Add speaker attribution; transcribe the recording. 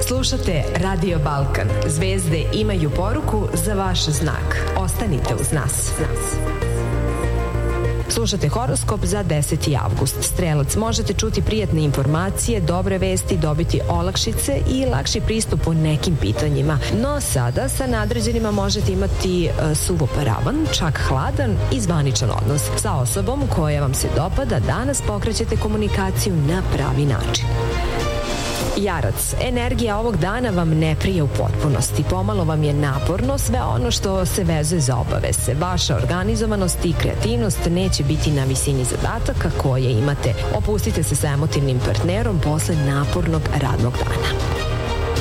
Speaker 1: Slušate Radio Balkan. Zvezde imaju poruku za vaš znak. Ostanite uz nas. Slušate horoskop za 10. avgust. Strelac, možete čuti prijatne informacije, dobre vesti, dobiti olakšice i lakši pristup u nekim pitanjima. No sada sa nadređenima možete imati suvoparavan, čak hladan i zvaničan odnos. Sa osobom koja vam se dopada danas pokrećete komunikaciju na pravi način. Jarac, energija ovog dana vam ne prija u potpunosti. Pomalo vam je naporno sve ono što se vezuje za obaveze. Vaša organizovanost i kreativnost neće biti na visini zadataka koje imate. Opustite se sa emotivnim partnerom posle napornog radnog dana.